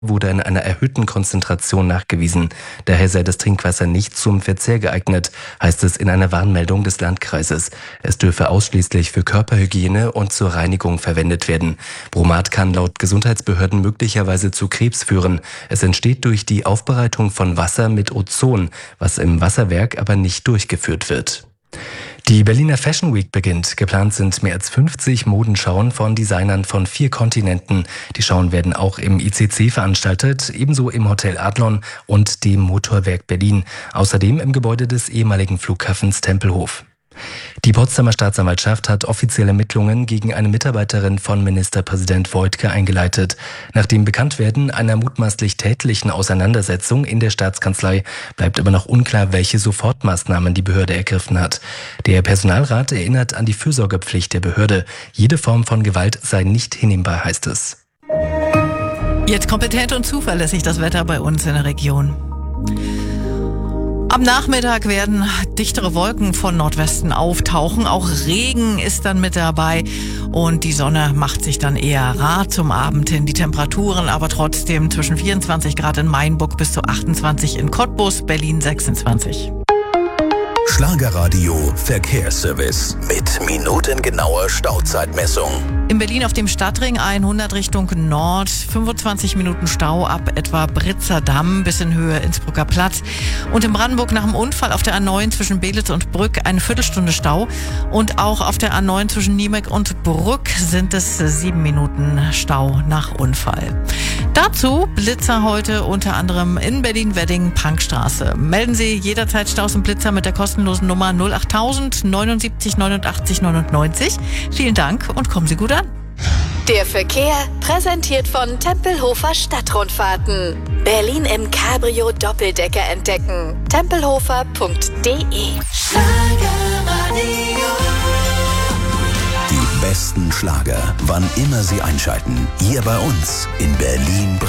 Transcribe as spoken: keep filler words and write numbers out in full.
wurde in einer erhöhten Konzentration nachgewiesen. Daher sei das Trinkwasser nicht zum Verzehr geeignet, heißt es in einer Warnmeldung des Landkreises. Es dürfe ausschließlich für Körperhygiene und zur Reinigung verwendet werden. Bromat kann laut Gesundheitsbehörden möglicherweise zu Krebs führen. Es entsteht durch die Aufbereitung von Wasser mit Ozon, was im Wasserwerk aber nicht durchgeführt wird. Die Berliner Fashion Week beginnt. Geplant sind mehr als fünfzig Modenschauen von Designern von vier Kontinenten. Die Schauen werden auch im I C C veranstaltet, ebenso im Hotel Adlon und dem Motorwerk Berlin. Außerdem im Gebäude des ehemaligen Flughafens Tempelhof. Die Potsdamer Staatsanwaltschaft hat offizielle Ermittlungen gegen eine Mitarbeiterin von Ministerpräsident Woidke eingeleitet. Nach dem Bekanntwerden einer mutmaßlich tätlichen Auseinandersetzung in der Staatskanzlei bleibt aber noch unklar, welche Sofortmaßnahmen die Behörde ergriffen hat. Der Personalrat erinnert an die Fürsorgepflicht der Behörde. Jede Form von Gewalt sei nicht hinnehmbar, heißt es. Jetzt kompetent und zuverlässig das Wetter bei uns in der Region. Am Nachmittag werden dichtere Wolken von Nordwesten auftauchen. Auch Regen ist dann mit dabei und die Sonne macht sich dann eher rar zum Abend hin. Die Temperaturen aber trotzdem zwischen vierundzwanzig Grad in Mainburg bis zu achtundzwanzig in Cottbus, Berlin sechsundzwanzig. Schlagerradio Verkehrsservice mit minutengenauer Stauzeitmessung. In Berlin auf dem Stadtring hundert Richtung Nord, fünfundzwanzig Minuten Stau ab etwa Britzer Damm bis in Höhe Innsbrucker Platz. Und in Brandenburg nach dem Unfall auf der A neun zwischen Belitz und Brück eine Viertelstunde Stau. Und auch auf der A neun zwischen Niemek und Brück sind es sieben Minuten Stau nach Unfall. Dazu Blitzer heute unter anderem in Berlin-Wedding, Prankstraße. Melden Sie jederzeit Staus und Blitzer mit der kostenlosen Nummer null achttausend neunundsiebzig neunundachtzig neunundneunzig. Vielen Dank und kommen Sie gut an. Der Verkehr präsentiert von Tempelhofer Stadtrundfahrten. Berlin im Cabrio Doppeldecker entdecken. tempelhofer punkt de. Die besten Schlager, wann immer Sie einschalten. Hier bei uns in Berlin.